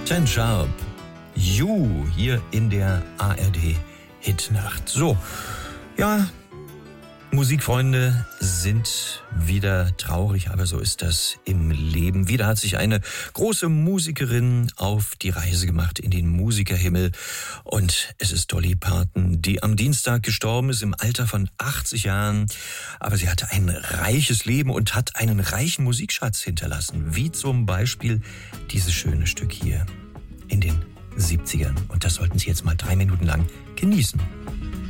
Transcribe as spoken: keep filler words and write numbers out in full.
Ten Sharp, You, hier in der A R D Hitnacht. So, ja, Musikfreunde sind wieder traurig, aber so ist das im Leben. Wieder hat sich eine große Musikerin auf die Reise gemacht in den Musikerhimmel. Und es ist Dolly Parton, die am Dienstag gestorben ist im Alter von achtzig Jahren. Aber sie hatte ein reiches Leben und hat einen reichen Musikschatz hinterlassen. Wie zum Beispiel dieses schöne Stück hier in den siebzigern. Und das sollten Sie jetzt mal drei Minuten lang genießen.